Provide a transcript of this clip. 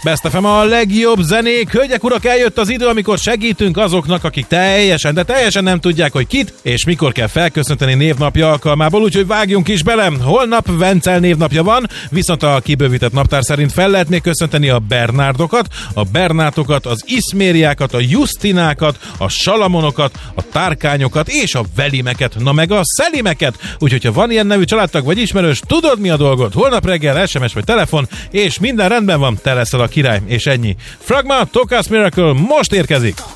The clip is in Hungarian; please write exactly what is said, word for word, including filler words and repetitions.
Best ef em a legjobb zenék. Hölgyek, urak, eljött az idő, amikor segítünk azoknak, akik teljesen, de teljesen nem tudják, hogy kit és mikor kell felköszönteni névnapja alkalmából, úgyhogy vágjunk is bele. Holnap Vencel névnapja van, viszont a kibővített naptár szerint fel lehet még köszönteni a Bernárdokat, a Bernátokat, az Iszmériákat, a Justinákat, a Salamonokat, a Tárkányokat és a Velimeket, na meg a Szelimeket. Úgyhogy ha van ilyen nevű családtag vagy ismerős, tudod mi a dolgod? Holnap reggel es em es vagy telefon, és minden rendben van, te leszel a király, és ennyi. Fragma, Tokas Miracle most érkezik!